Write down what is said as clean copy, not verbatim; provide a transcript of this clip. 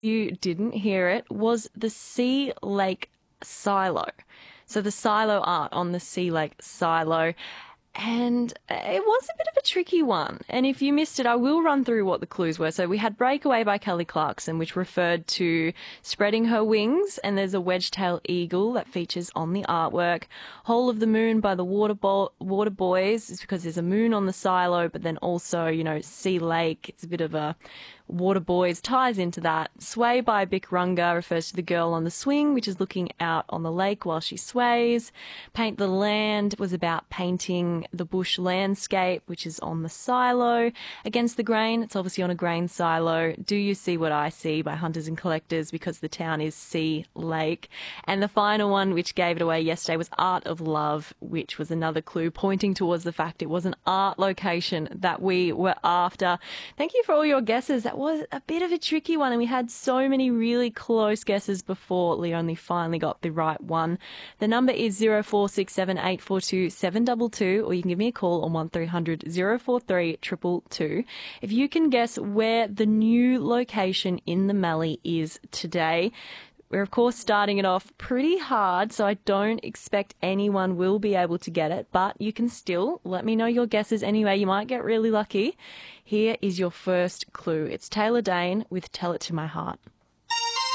You didn't hear it, was the Sea Lake Silo. So the silo art on the Sea Lake Silo. And it was a bit of a tricky one. And if you missed it, I will run through what the clues were. So we had Breakaway by Kelly Clarkson, which referred to spreading her wings. And there's a wedge-tailed eagle that features on the artwork. Whole of the Moon by the Water Boys is because there's a moon on the silo, but then also, Sea Lake. It's a bit of a Water Boys ties into that. Sway by Bic Runga refers to the girl on the swing, which is looking out on the lake while she sways. Paint the Land was about painting the bush landscape, which is on the silo. Against the Grain, it's obviously on a grain silo. Do You See What I See by Hunters and Collectors, because the town is Sea Lake. And the final one, which gave it away yesterday, was Art of Love, which was another clue pointing towards the fact it was an art location that we were after. Thank you for all your guesses. That was a bit of a tricky one, and we had so many really close guesses before Leonie finally got the right one. The number is 0467842722, or you can give me a call on 1300 043 222. If you can guess where the new location in the Mallee is today. We're, of course, starting it off pretty hard, so I don't expect anyone will be able to get it, but you can still let me know your guesses anyway. You might get really lucky. Here is your first clue. It's Taylor Dayne with Tell It to My Heart.